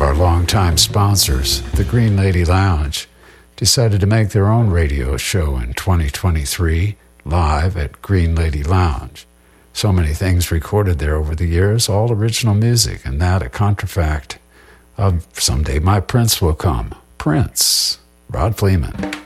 of our longtime sponsors, the Green Lady Lounge, decided to make their own radio show in 2023, live at Green Lady Lounge. So many things recorded there over the years, all original music, and that a contrafact of Someday My Prince Will Come. Prince, Rod Fleeman.